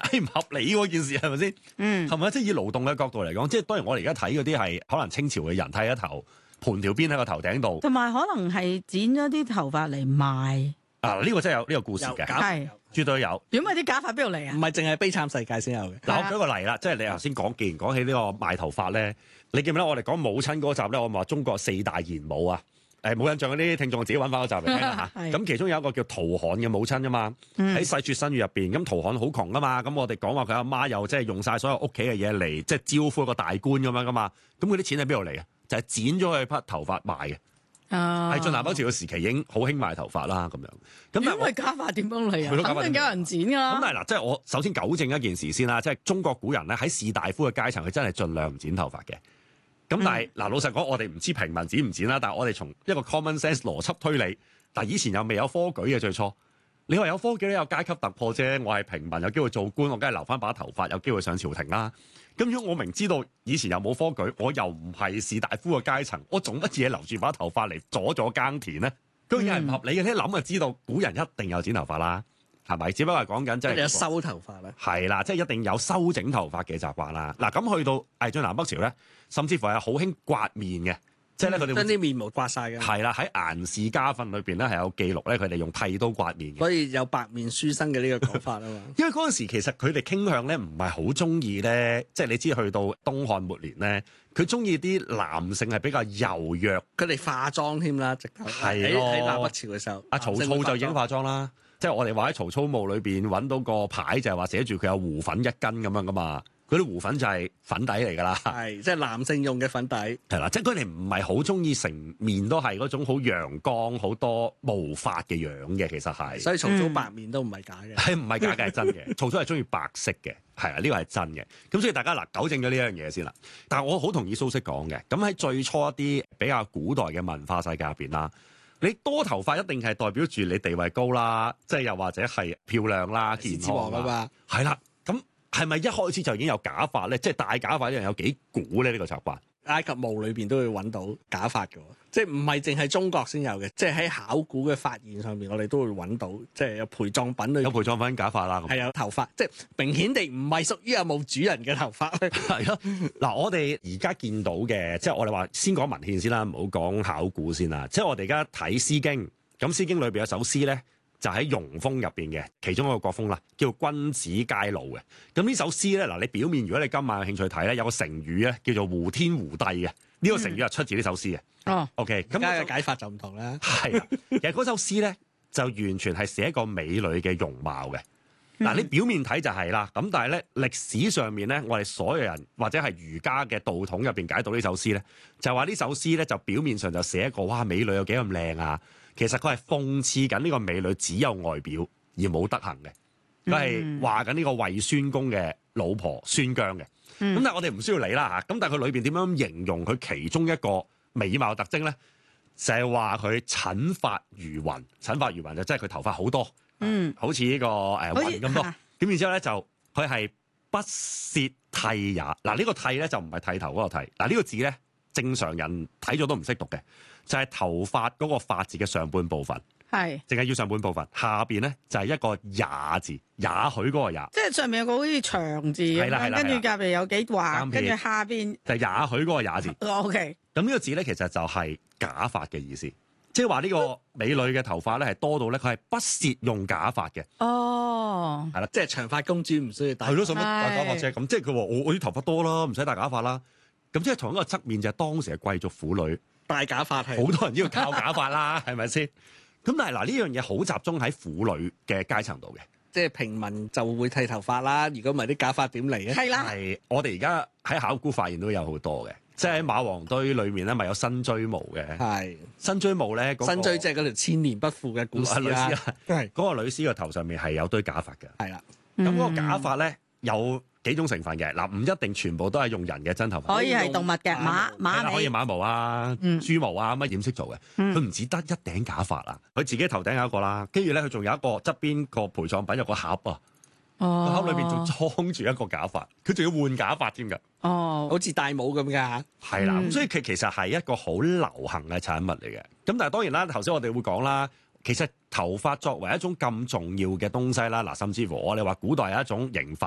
係唔合理嗰件事係咪先？係咪？即係以勞動嘅角度嚟講，即係當然我哋而家睇嗰啲係可能清朝嘅人剃一頭盤條辮喺個頭頂度， 同埋可能係剪咗啲頭髮嚟賣。 呢個真係有呢個故事嘅， 係絕對有。 點解啲假髮邊度嚟啊？ 唔係淨係悲慘世界先有嘅。 嗱，我舉個例啦，即係你頭先講，既然講起呢個賣頭髮咧，你記唔記得我哋講母親嗰集咧？我咪話中國4大賢母啊。冇印象嗰啲聽眾自己揾翻嗰集嚟聽下。咁其中有一個叫陶侃嘅母親啊嘛，喺《世說新語》入邊，咁陶侃好窮啊嘛，咁我哋講話佢阿媽又即係用晒所有屋企嘅嘢嚟即係招呼一個大官咁樣噶嘛，咁佢啲錢喺邊度嚟啊？就係剪咗佢匹頭髮賣嘅。喺晉南北朝嘅時期已經好興賣頭髮啦，咁樣。咁因為假髮點樣嚟啊？肯定有人剪㗎啦。 咁但係嗱，即係我首先糾正一件事先啦，即係中國古人咧喺士大夫嘅階層，佢真係盡量唔剪頭髮嘅。咁但係嗱，老實講，我哋唔知平民剪唔剪啦。但係我哋從一個 common sense 邏輯推理，但係以前又未有科舉嘅最初。你話有科舉咧，有階級突破啫。我係平民，有機會做官，我梗係留翻把頭髮，有機會上朝廷啦。咁如果我明知道以前又冇科舉，我又唔係士大夫嘅階層，我做乜嘢留住把頭髮嚟阻咗耕田咧？居然係唔合理嘅。你一諗就知道，古人一定有剪頭髮啦，係咪？只不過係講緊即係有修頭髮啦， 係啦，即係一定有修整頭髮嘅習慣啦。嗱，咁去到晉南北朝咧，甚至乎係好興刮面嘅，即係咧佢哋將啲面毛刮晒嘅。 係啦，喺顏氏家訓裏邊咧係有記錄咧，佢哋用剃刀刮面嘅， 所以有白面書生嘅呢個講法啊嘛。 因為嗰陣時其實佢哋傾向咧唔係好中意咧，即係你知去到東漢末年咧，佢中意啲男性係比較柔弱， 佢哋化妝添啦，直頭係咯。 喺南北朝嘅時候， 曹操就已經化妝啦，即係我哋話喺曹操墓裏邊揾到個牌就係話寫住佢有胡粉1斤咁樣噶嘛。嗰啲胡粉就係粉底嚟㗎啦， 係即係男性用嘅粉底， 係啦，即係佢哋唔係好中意成面都係嗰種好陽光、好多毛髮嘅樣嘅，其實係。 所以曹操白面都唔係假嘅， 係唔係假嘅係真嘅。曹操係中意白色嘅，係啊，呢個係真嘅。咁所以大家嗱糾正咗呢樣嘢先啦。但係我好同意蘇軾講嘅，咁喺最初一啲比較古代嘅文化世界入邊啦，你多頭髮一定係代表住你地位高啦，即係又或者係漂亮啦、健康啦，係啦。咁係咪一開始就已經有假髮咧？即係戴假髮呢樣有幾古咧？呢個習慣， 埃及墓裏邊都會揾到假髮嘅，即係唔係淨係中國先有嘅，即係喺考古嘅發現上面，我哋都會揾到，即係有陪葬品裏有陪葬品假髮啦， 係有頭髮，即係明顯地唔係屬於阿墓主人嘅頭髮。 係咯，嗱，我哋而家見到嘅，即係我哋話先講文獻先啦，唔好講考古先啦。即係我哋而家睇《詩經》，咁《詩經》裏邊有首詩咧。就喺庸風入邊嘅其中一個國風啦，叫君子偕老嘅。咁呢首詩咧，嗱，你表面如果你今晚有興趣睇咧，有個成語咧叫做胡天胡地嘅。呢個成語係出自呢首詩嘅。 哦 ，OK， 咁而家嘅解法就唔同啦。 係啦，其實嗰首詩咧就完全係寫一個美女嘅容貌嘅。嗱，你表面睇就係啦，咁但係咧歷史上面咧，我哋所有人或者係儒家嘅道統入邊解讀呢首詩咧，就話呢首詩咧就表面上就寫一個哇美女有幾咁靚啊！其實佢係諷刺緊呢個美女只有外表而冇德行嘅，佢係話緊呢個衛宣公嘅老婆宣姜嘅。咁但係我哋唔需要理啦嚇。咁但係佢裏邊點樣形容佢其中一個美貌特徵咧？就係話佢診髮如雲，診髮如雲就即係佢頭髮好多，好似呢個雲咁多。咁然之後咧就佢係不屑剃也。嗱，呢個剃咧就唔係剃頭嗰個剃。嗱，呢個字咧正常人睇咗都唔識讀嘅。就係頭髮嗰個髮字嘅上半部分，係淨係要上半部分，下邊咧就係一個也字，也許嗰個也， 即係上面有個好似長字咁樣，跟住隔離有幾橫，跟住下邊就係也許嗰個也字。 OK， 咁呢個字咧其實就係假髮嘅意思，即係話呢個美女嘅頭髮咧係多到咧佢係不屑用假髮嘅。 哦， 係啦， 即係長髮公主唔需要戴。 係咯，使乜戴假髮啫？咁即係佢話我啲頭髮多啦，唔使戴假髮啦。咁即係同一個側面就係當時嘅貴族婦女。 戴假髮係好多人都要靠假髮啦，係咪先？咁但係嗱呢樣嘢好集中喺婦女嘅階層度嘅， 即係平民就會剃頭髮啦。如果唔係啲假髮點嚟咧？ 係啦， 係我哋而家喺考古發現都有好多嘅，即係喺馬王堆裏面咧，咪有辛追墓嘅。係辛追墓咧， 辛追即係嗰條千年不腐嘅故事啦。 係嗰個女屍個頭上面係有堆假髮嘅。 係啦， 咁嗰個假髮咧有幾種成分嘅，嗱唔一定全部都係用人嘅真頭髮， 可以係動物嘅馬可以馬毛啊、豬毛啊乜染色做嘅。佢唔止得一頂假髮啊，佢自己頭頂有一個啦，跟住咧佢仲有一個側邊個陪葬品有個盒啊，個盒裏邊仲裝住一個假髮，佢仲要換假髮添㗎。 哦，好似戴帽咁㗎。 係啦，咁所以佢其實係一個好流行嘅產物嚟嘅。咁但係當然啦，頭先我哋會講啦。其實頭髮作為一種咁重要嘅東西啦，嗱，甚至乎我哋話古代有一種刑罰